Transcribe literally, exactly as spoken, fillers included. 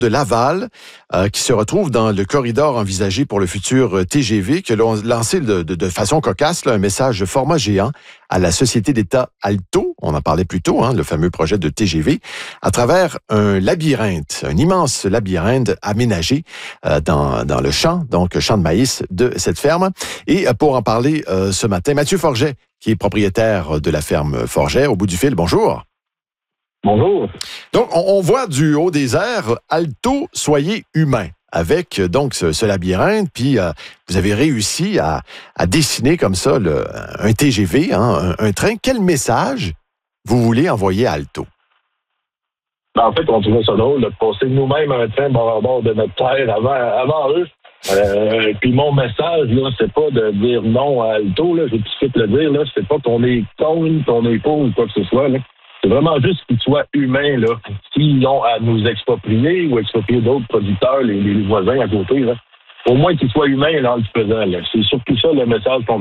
de Laval, euh, qui se retrouve dans le corridor envisagé pour le futur T G V, qui a lancé de, de, de façon cocasse là, un message de format géant à la société d'État Alto, on en parlait plus tôt, hein, le fameux projet de T G V, à travers un labyrinthe, un immense labyrinthe aménagé euh, dans, dans le champ, donc champ de maïs de cette ferme. Et euh, pour en parler euh, ce matin, Mathieu Forget, qui est propriétaire de la ferme Forget, au bout du fil. Bonjour. Bonjour. Donc, on, on voit du haut des airs, Alto, soyez humain, avec donc ce, ce labyrinthe, puis euh, vous avez réussi à, à dessiner comme ça le, un T G V, hein, un, un train. Quel message vous voulez envoyer à Alto? Ben, en fait, on trouvait ça drôle de passer nous-mêmes un train bord à bord de notre terre avant, avant eux. Euh, puis mon message, là, c'est pas de dire non à Alto, là, j'ai tout de suite le dire, là, c'est pas qu'on est contre, qu'on est pour ou quoi que ce soit, là. C'est vraiment juste qu'ils soient humains, là. S'ils ont à nous exproprier ou exproprier d'autres producteurs, les, les voisins à côté, là, au moins qu'ils soient humains, là, en le faisant, là. C'est surtout ça le message qu'on